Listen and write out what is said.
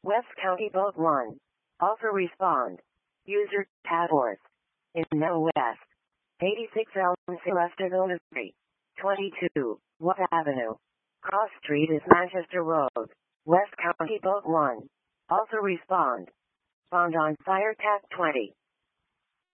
West County Boat 1. Also respond. User, Padworth. In No West. 86 Elm Celeste Zone 3. 22. What Avenue? Cross Street is Manchester Road. West County Boat 1. Also respond. Respond on Fire TAC 20.